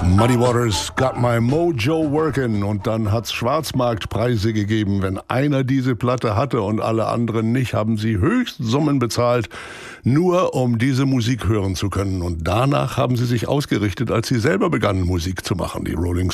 Muddy Waters, Got My Mojo Workin'. Und dann hat's Schwarzmarktpreise gegeben. Wenn einer diese Platte hatte und alle anderen nicht, haben sie Höchstsummen bezahlt, nur um diese Musik hören zu können. Und danach haben sie sich ausgerichtet, als sie selber begannen, Musik zu machen. Die Rolling